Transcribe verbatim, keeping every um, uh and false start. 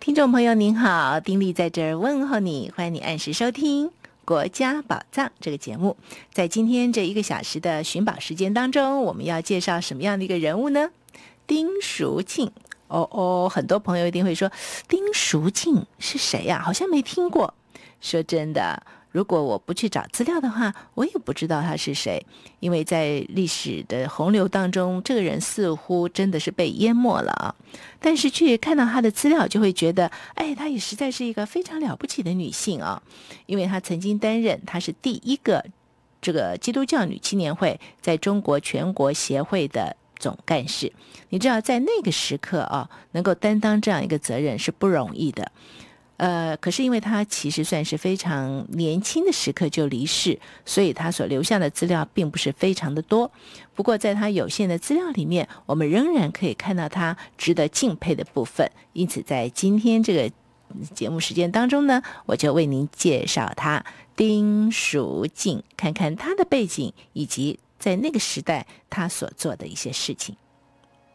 听众朋友您好，丁莉在这儿问候你，欢迎你按时收听国家宝藏这个节目。在今天这一个小时的寻宝时间当中，我们要介绍什么样的一个人物呢？丁淑静。哦哦，很多朋友一定会说，丁淑静是谁呀、啊？好像没听过。说真的，如果我不去找资料的话，我也不知道他是谁，因为在历史的洪流当中，这个人似乎真的是被淹没了啊。但是去看到他的资料，就会觉得，哎，她也实在是一个非常了不起的女性啊，因为她曾经担任，她是第一个这个基督教女青年会在中国全国协会的总干事。你知道，在那个时刻啊，能够担当这样一个责任是不容易的。呃，可是因为他其实算是非常年轻的时刻就离世，所以他所留下的资料并不是非常的多。不过在他有限的资料里面，我们仍然可以看到他值得敬佩的部分。因此在今天这个节目时间当中呢，我就为您介绍他丁淑静，看看他的背景以及在那个时代他所做的一些事情。